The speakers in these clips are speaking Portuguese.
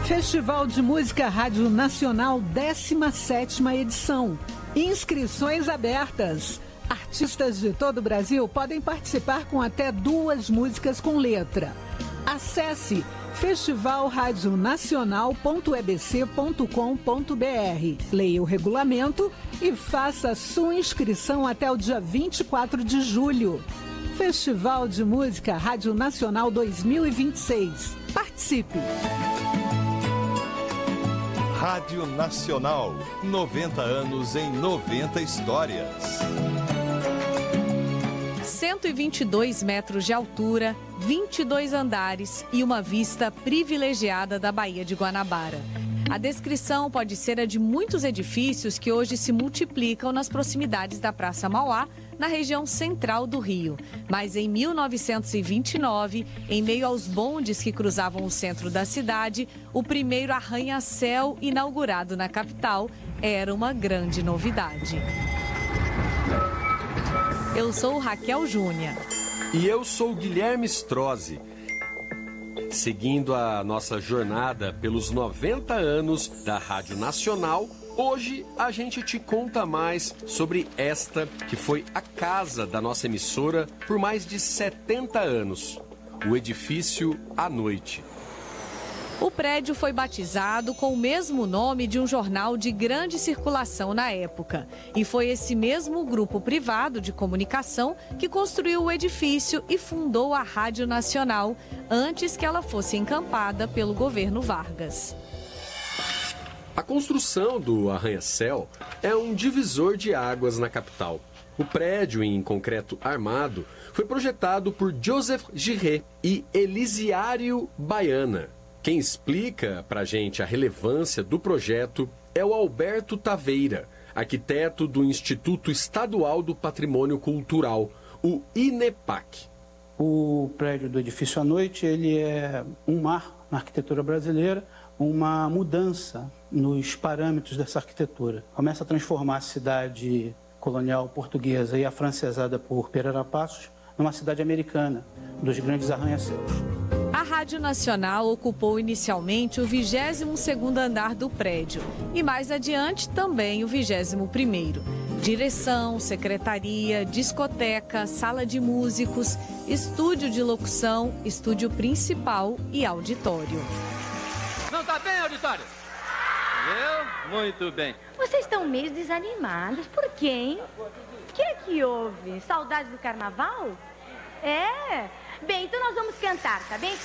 Festival de Música Rádio Nacional, 17ª edição. Inscrições abertas. Artistas de todo o Brasil podem participar com até 2 músicas com letra. Acesse festivalradionacional.ebc.com.br. Leia o regulamento e faça sua inscrição até o dia 24 de julho. Festival de Música Rádio Nacional 2026. Participe! Rádio Nacional, 90 anos em 90 histórias. 122 metros de altura, 22 andares e uma vista privilegiada da Baía de Guanabara. A descrição pode ser a de muitos edifícios que hoje se multiplicam nas proximidades da Praça Mauá, na região central do Rio. Mas em 1929, em meio aos bondes que cruzavam o centro da cidade, o primeiro arranha-céu inaugurado na capital era uma grande novidade. Eu sou Raquel Júnior. E eu sou Guilherme Strozzi. Seguindo a nossa jornada pelos 90 anos da Rádio Nacional, hoje a gente te conta mais sobre esta que foi a casa da nossa emissora por mais de 70 anos, o edifício à noite. O prédio foi batizado com o mesmo nome de um jornal de grande circulação na época. E foi esse mesmo grupo privado de comunicação que construiu o edifício e fundou a Rádio Nacional, antes que ela fosse encampada pelo governo Vargas. A construção do arranha-céu é um divisor de águas na capital. O prédio, em concreto armado, foi projetado por Joseph Giré e Elisiário Baiana. Quem explica pra gente a relevância do projeto é o Alberto Taveira, arquiteto do Instituto Estadual do Patrimônio Cultural, o INEPAC. O prédio do edifício à noite, ele é um marco na arquitetura brasileira, uma mudança nos parâmetros dessa arquitetura. Começa a transformar a cidade colonial portuguesa e afrancesada por Pereira Passos numa cidade americana, dos grandes arranha-céus. A Rádio Nacional ocupou inicialmente o 22º andar do prédio e mais adiante também o 21º. Direção, secretaria, discoteca, sala de músicos, estúdio de locução, estúdio principal e auditório. Não tá bem, auditório? Eu? Muito bem. Vocês estão meio desanimados. Por quê, hein? O que é que houve? Saudade do carnaval? É? Bem, então nós vamos cantar, tá bem?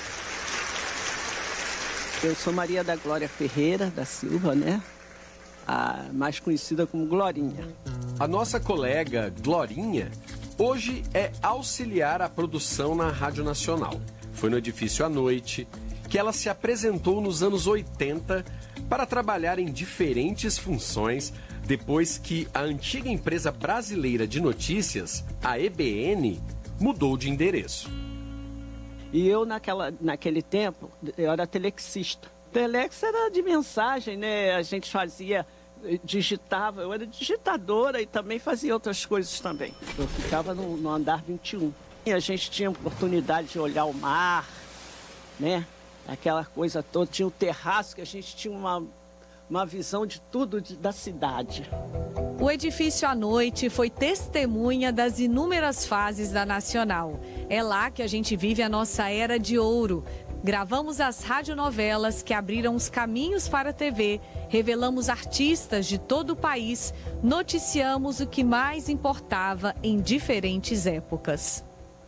Eu sou Maria da Glória Ferreira da Silva, né? A mais conhecida como Glorinha. A nossa colega Glorinha hoje é auxiliar à produção na Rádio Nacional. Foi no edifício à noite que ela se apresentou nos anos 80 para trabalhar em diferentes funções depois que a antiga empresa brasileira de notícias, a EBN, mudou de endereço. E eu, naquele tempo, eu era telexista. Telex era de mensagem, né? A gente digitava, eu era digitadora e também fazia outras coisas também. Eu ficava no andar 21. E a gente tinha oportunidade de olhar o mar, né? Aquela coisa toda. Tinha o terraço, que a gente tinha uma visão de tudo da cidade. O edifício à noite foi testemunha das inúmeras fases da Nacional. É lá que a gente vive a nossa era de ouro. Gravamos as radionovelas que abriram os caminhos para a TV, revelamos artistas de todo o país, noticiamos o que mais importava em diferentes épocas.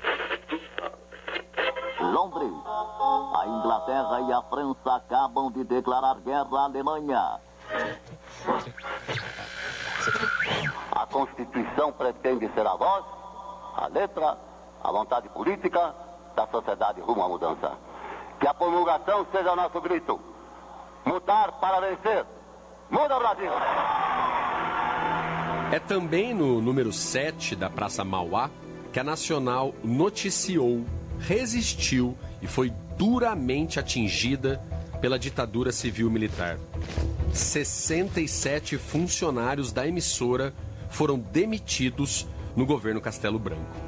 Londres. A Inglaterra e a França acabam de declarar guerra à Alemanha. A Constituição pretende ser a voz, a letra, a vontade política da sociedade rumo à mudança. Que a promulgação seja o nosso grito. Mudar para vencer. Muda, Brasil! É também no número 7 da Praça Mauá que a Nacional noticiou, resistiu e foi duramente atingida pela ditadura civil-militar. 67 funcionários da emissora foram demitidos no governo Castelo Branco.